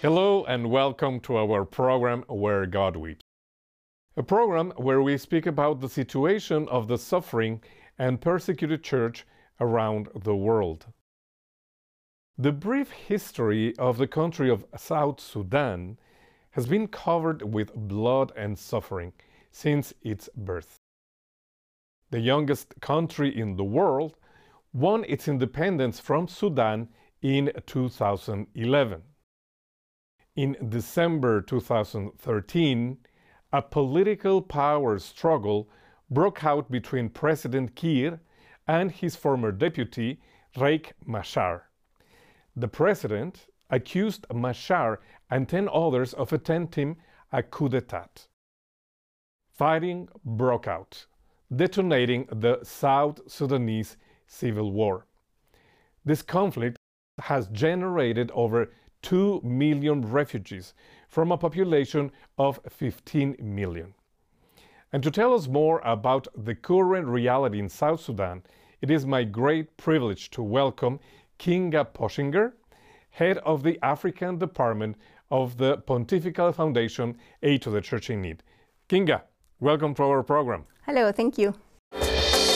Hello and welcome to our program Where God Weeps, a program where we speak about the situation of the suffering and persecuted church around the world. The brief history of the country of South Sudan has been covered with blood and suffering since its birth. The youngest country in the world won its independence from Sudan in 2011. In December 2013, a political power struggle broke out between President Kiir and his former deputy, Riek Machar. The president accused Machar and 10 others of attempting a coup d'etat. Fighting broke out, detonating the South Sudanese civil war. This conflict has generated over 2 million refugees from a population of 15 million. And to tell us more about the current reality in South Sudan, it is my great privilege to welcome Kinga Poschinger, head of the African Department of the Pontifical Foundation Aid to the Church in Need. Kinga, welcome to our program. Hello, thank you.